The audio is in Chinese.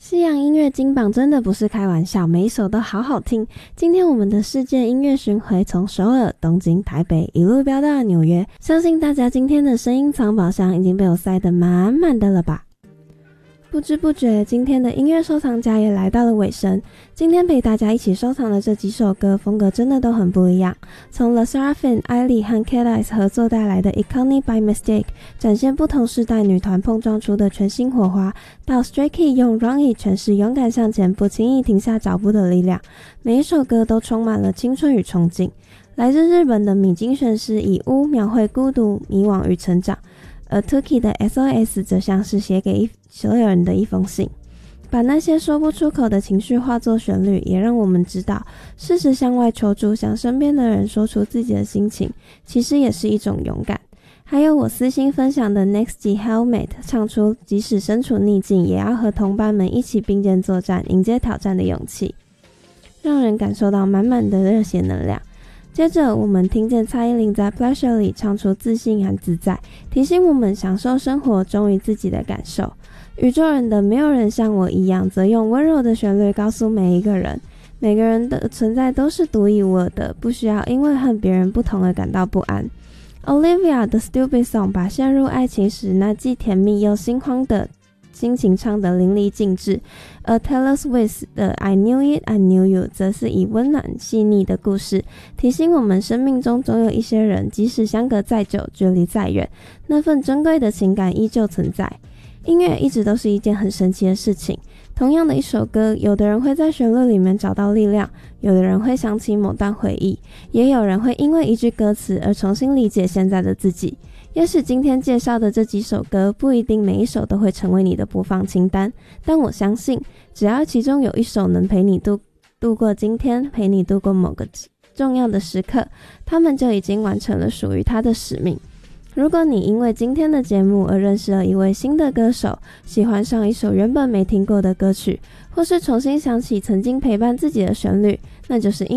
西洋音乐金榜真的不是开玩笑，每一首都好好听。今天我们的世界音乐巡回从首尔、东京、台北一路飙到纽约，相信大家今天的声音藏宝箱已经被我塞得满满的了吧。不知不觉，今天的音乐收藏家也来到了尾声。今天陪大家一起收藏的这几首歌，风格真的都很不一样。从 LE SSERAFIM、艾莉和 K-ICE 合作带来的 Iconic by Mistake， 展现不同世代女团碰撞出的全新火花，到 Stray Kids 用 Run It 诠释勇敢向前、不轻易停下脚步的力量。每一首歌都充满了青春与憧憬。来自日本的米津玄师以巫描绘孤独、迷惘与成长。而 Tookie 的 SOS 则像是写给所有人的一封信，把那些说不出口的情绪化作旋律，也让我们知道适时向外求助，向身边的人说出自己的心情，其实也是一种勇敢。还有我私心分享的 NEXT Helmet 唱出即使身处逆境，也要和同伴们一起并肩作战，迎接挑战的勇气，让人感受到满满的热血能量。接着我们听见蔡依林在 Pleasure 里唱出自信和自在，提醒我们享受生活，忠于自己的感受。宇宙人的没有人像我一样，则用温柔的旋律告诉每一个人，每个人的存在都是独一无二的，不需要因为和别人不同而感到不安。Olivia 的 Stupid Song 把陷入爱情时那既甜蜜又心慌的心情唱得淋漓尽致，而 Taylor Swift 的 I Knew It, I Knew You 则是以温暖细腻的故事，提醒我们生命中总有一些人，即使相隔再久，距离再远，那份珍贵的情感依旧存在。音乐一直都是一件很神奇的事情，同样的一首歌，有的人会在旋律里面找到力量，有的人会想起某段回忆，也有人会因为一句歌词而重新理解现在的自己。也许今天介绍的这几首歌不一定每一首都会成为你的播放清单，但我相信只要其中有一首能陪你度过今天，陪你度过某个重要的时刻，他们就已经完成了属于他的使命。如果你因为今天的节目而认识了一位新的歌手，喜欢上一首原本没听过的歌曲，或是重新想起曾经陪伴自己的旋律，那就是